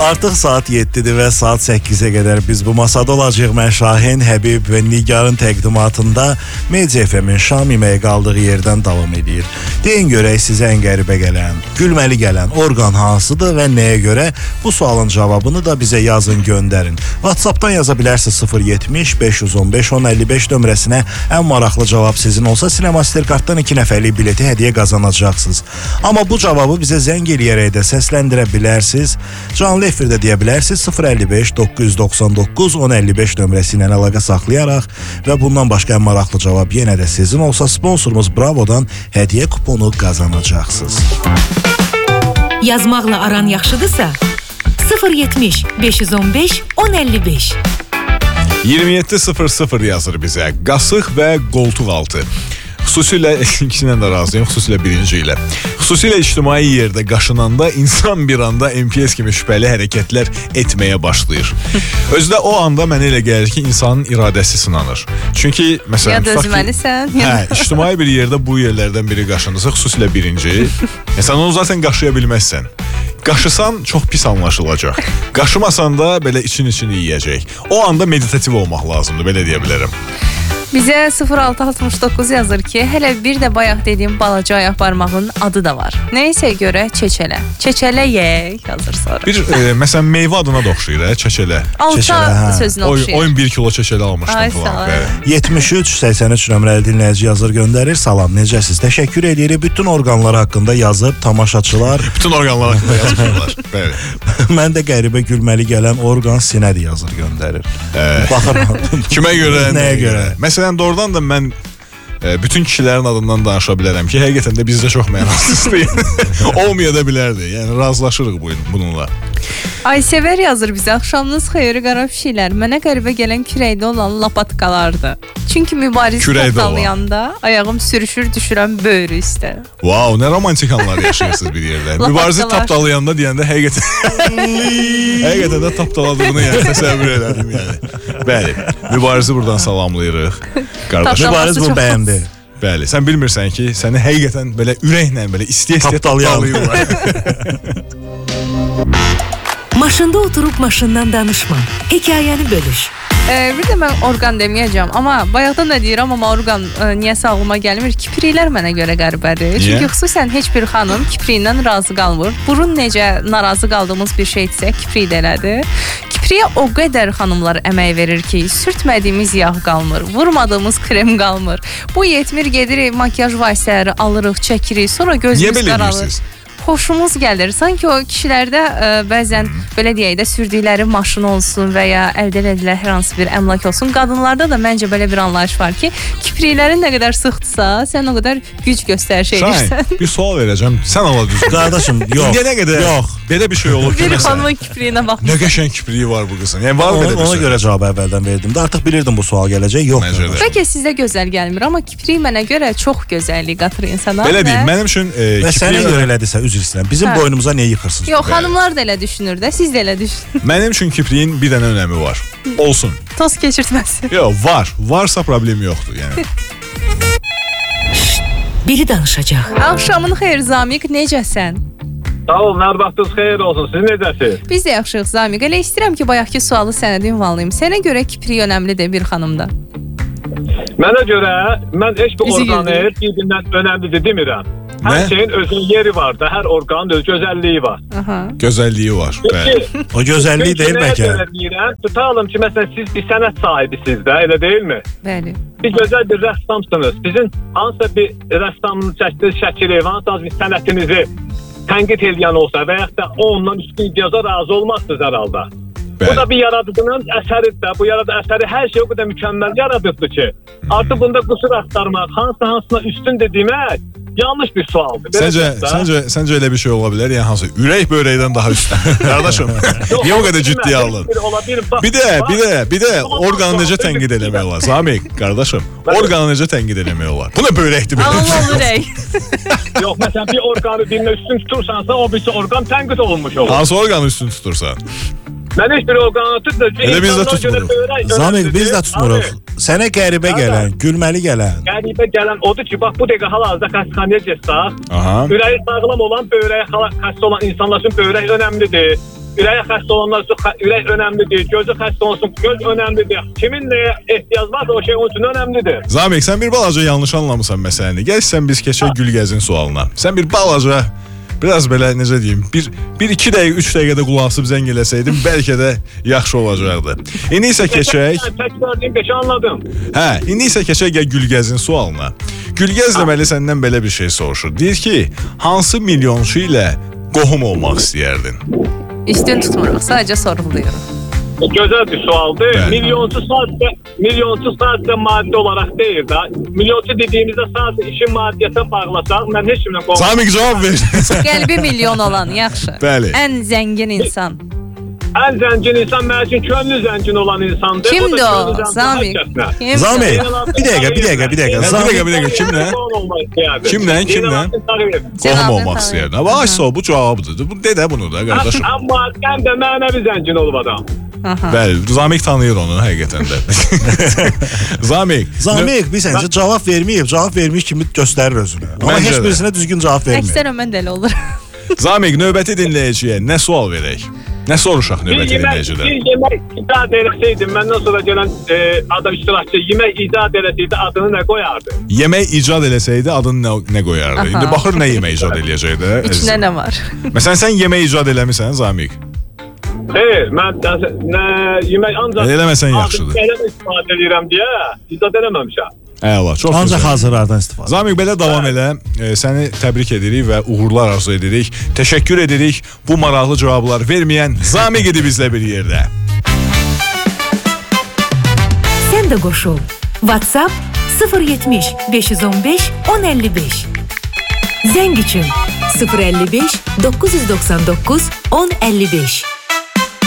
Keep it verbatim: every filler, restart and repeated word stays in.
Artıq saat yeddidir və saat səkkizə qədər biz bu masada olacaq. Mən Şahin, Həbib və Nigarın təqdimatında Media F M-in şam yeməyi qaldığı yerdən davam edir. Deyin görək sizə ən qəribə gələn, gülməli gələn orqan hansıdır və nəyə görə? Bu sualın cavabını da bizə yazın, göndərin. WhatsAppdan yaza bilərsiniz sıfır yetmiş beş yüz on beş on əlli beş nömrəsinə. Ən maraqlı cavab sizin olsa Cinemaster kartdan iki nəfərlik bileti hədiyyə qazanacaqsınız. Amma bu cavabı bizə zəng eləyərək də səsləndirə bilərsiniz. Canlı efirdə deyə bilərsiniz sıfır əlli beş doqquz yüz doxsan doqquz on əlli beş nömrəsi ilə əlaqə saxlayaraq və bundan başqa ən maraqlı cavab yenə də sizin olsa sponsorumuz Bravo'dan hədiyyə kuponu qazanacaqsınız. Yazmaqla aran yaxşıdırsa sıfır yetmiş beş yüz on beş on əlli beş iyirmi yeddi sıfır sıfır yazır bizə. Qasıq və qoltuq altı. Xüsusilə ikisindən də razıyım, xüsusilə birinci ilə. Xüsusilə ictimai yerdə qaşınanda insan bir anda M P S kimi şübhəli hərəkətlər etməyə başlayır. Özdə o anda mənə elə gəlir ki, insanın iradəsi sınanır. Çünki məsələn, ya da özməlisən. Hə, ictimai bir yerdə bu yerlərdən biri qaşınırsa, xüsusilə birinci, sən onu zaten qaşıya bilməzsən. Qaşısan çox pis anlaşılacaq. Qaşımasan da belə için-için yiyəcək. O anda meditativ olmaq lazımdır, belə deyə bilərəm. Bizə sıfır altı altmış doqquz yazır ki, hələ bir də bayaq dediyim balaca ayaq barmağının adı da var. Nəyəsə görə çeçələ. Çeçələ yeyək yazır sonra. Bir, e, məsələn, meyvə adına da oxşayır, hə, çeçələ. Alta sözünə oxşayır. Oyun bir kilo çeçələ almışdım falan. yetmiş üç səksən üç nömrəli dinləyici yazır, göndərir. Salam, necəsiz? Təşəkkür edirik. Bütün orqanlar haqqında yazıb, tamaşaçılar. Bütün orqanlar haqqında yazmışlar. Bəli. Mən də qəribə gülməli gələn orqan sinədir yazır, göndərir. Baxıram. Kimə görə, nəyə görə? Məsələn, doğrudan da mən e, bütün kişilərin adından danışa bilərəm ki, həqiqətən də bizdə çox mənasızdır. Olmaya da bilərdi. Yəni, razılaşırıq bununla. Aysever yazır bizə, axşamınız xeyri qara pişiklər. Mənə qəribə gələn kürəkdə olan lapatkalardır. Çünki mübariz tapdalayanda ayağım sürüşür, düşürəm böyrü üstə. Wow, nə romantik anlar yaşayırsınız bir yerdə. Mübarizi tapdalayanda deyəndə həqiqətən həqiqətən də tapdaladığını yəni təsəvvür elədim yəni. Bəli, mübarizi buradan salamlayırıq. Qardaşım, mübariz bu bəyəndi. Bəli, sən bilmirsən ki, səni həqiqətən belə ürəklə, belə istəyə-istəyə tapdalayırlar. Maşında oturub maşından danışma. Hekayəni bölüş. Ee, bir də mən orqan deməyəcəm, amma bayaqdan da deyirəm, amma orqan e, niyəsə ağlıma gəlmir. Kipriklər mənə görə qəribədir. Niyə? Çünki xüsusən heç bir xanım kipriyindən razı qalmır. Burun necə narazı qaldığımız bir şeydirsə, kiprik də elədir. Kipriyə o qədər xanımlar əmək verir ki, sürtmədiyimiz yağ qalmır, vurmadığımız krem qalmır. Bu yetmir, gedirik makyaj vasitələri alırıq, çəkirik, sonra gözümüz qaralır. Xoşumuz gəlir. Sanki o kişilərdə ə, bəzən belə deyək də sürdükləri maşın olsun və ya əldə edilən hər hansı bir əmlak olsun. Qadınlarda da məncə belə bir anlayış var ki, kipriklərin nə qədər sıxdırsa, sən o qədər güc göstəriş edirsən. Şahin, bir sual verəcəm. Sən ala düzgün. Qardaşım, yox. İndiyə nə qədər? Yox. Belə bir şey olur ki, bir xanımın kipriyinə bax. Nə qəşəng kipriyi var bu qızın. Yəni var belə bir şey. Ona görə cavab əvvəldən verdim. Də artıq bilirdim bu sual gələcək. Yox. Bəlkə sizdə gözəl gəlmir, amma kiprik mənə görə çox gözəllik qatır insana. Belə deyim, mənim üçün e, kipriyi sənə görə elədirsə üzr istəyirəm. Bizim hə. boynumuza niyə yıxırsınız? Yox, xanımlar da elə düşünür də, siz də elə düşünün. Mənim üçün kipriyin bir dənə önəmi var. Olsun. Toz keçirtməsin. Yox, var. Varsa problemi yoxdur, yəni. Biri danışacaq. Axşamın xeyir Zamiq, necəsən? Sağ ol, hər vaxtınız xeyir olsun. Siz necəsiniz? Biz də yaxşıyıq Zamiq. Elə istəyirəm ki, bayaqki sualı sənə ünvanlayım. Sənə görə kiprik önəmlidir bir xanımda? Mənə görə mən heç bir orqanı bir-birindən önəmlidir demirəm. Hər şeyin özünün yeri var da, hər orqanın öz gözəlliyi var. Aha. Gözəlliyi var. Peki, o gözəlliyi deyil bəlkə. Tutalım ki, məsələn siz bir sənət sahibisiniz də, elə deyilmi? Bəli. Siz gözəl bir rəssamsınız. Sizin hansısa bir rəssamın çəkdiyi şəkili, hansısa bir sənətinizi tənqid edən olsa və yaxud da ondan üstün iddiaza razı olmazsınız hər halda. Bəli. Bu da bir yaradıcının əsəridir də. Bu yaradıcı əsəri hər şey o qədər mükəmməl yaradıbdır ki, artıq bunda qüsur axtarmaq, hansı hansına üstündür demək yanlış bir sualdır. Səncə, səncə, səncə elə bir şey ola bilər? Yəni hansı? Ürək böyrəkdən daha üstün. Qardaşım, niyə o qədər ciddiyə alın? Bir də, bir də, bir də orqanı necə tənqid eləmək olar? Zamiq, qardaşım, orqanı necə tənqid eləmək olar? Bu nə böyrəkdir belə? Allah ürək. Yox, məsələn bir orqanı dilinə üstün tutursansa, o birisi orqan tənqid olunmuş olur. Hansı orqanı üstün tutursan? Mən heç bir orqanı tutmuyorum. Elə biz də tutmuruq. Zamiq biz də tutmuruq. Sənə qəribə gələn, gülməli gələn. Qəribə gələn odur ki, bax bu dəqiqə hal-hazırda xəstəxanaya getsək, ürəyi sağlam olan, böyrəyə xəstə olan insanlar üçün böyrək önəmlidir. Ürəyə xəstə olanlar üçün ürək önəmlidir. Gözü xəstə olsun, göz önəmlidir. Kimin nəyə ehtiyac varsa o şey onun üçün önəmlidir. Zamiq, sən bir balaca yanlış anlamısan məsələni. Gəl sən biz keçək Gülgəzin sualına. Sən bir balaca biraz belə necə deyim, bir bir iki dəqiqə, üç dəqiqədə qulaq asıb zəng eləsəydin, bəlkə də yaxşı olacaqdı. İndi isə keçək. Təkrarlayım, beşə anladım. Hə, indi isə keçək gəl Gülgəzin sualına. Gülgəz deməli səndən belə bir şey soruşur. Deyir ki, hansı milyonçu ilə qohum olmaq istəyərdin? İşdən tutmuruq, sadəcə sorğuluyuruq. Gözəl bir sualdır. Bəli. Milyonçu sadəcə, milyonçu sadəcə maddi olaraq deyil da. Milyonçu dediyimizdə sadəcə işin maddiyyətə bağlasaq, mən heç kimlə qohum. Zamiq cavab ver. Qəlbi milyon olan, yaxşı. Bəli. Ən zəngin insan. Ən zəngin insan mənim üçün könlü zəngin olan insandır. Kimdir o? Zamiq. Zamiq, bir dəqiqə, bir dəqiqə, bir dəqiqə. Bir dəqiqə, bir dəqiqə, kimlə? Kimlə, kimlə? Qohum olmaq istəyərdin. Amma aysa bu cavabıdır. Bu de də bunu da, qardaşım. Amma həm də mənəvi zəngin olub adam. Bəli, Zamiq tanıyır onu həqiqətən də. Zamiq. Zamiq, biz səncə cavab verməyib, cavab vermiş kimi göstərir özünü. Amma heç birisinə düzgün cavab vermir. Əksərən mən də elə olur. Zamiq, növbəti dinləyiciyə nə sual verək? Nə soruşaq növbəti dinləyicidə? Bir yemək icad eləsəydim, məndən sonra gələn e, adam iştirakçı yemək icad eləsəydi adını nə qoyardı? Yemək icad eləsəydi adını nə, nə qoyardı? İndi baxır nə yemək icad eləyəcəkdi? İçində nə var? Məsələn, sən yemək icad eləmisən, Zamiq? Hey, mən nə yemək ancaq eləməsən yaxşıdır. Elə istifadə edirəm deyə icad eləməmişəm. Əla, çox ancaq gözəl. Hazırlardan istifadə. Zamiq, belə davam elə. E, səni təbrik edirik və uğurlar arzu edirik. Təşəkkür edirik bu maraqlı cavablar verməyən Zamiq idi bizlə bir yerdə. Sən də qoşul. WhatsApp sıfır yetmiş beş yüz on beş on əlli beş. Zəng üçün sıfır əlli beş doqquz yüz doxsan doqquz on əlli beş.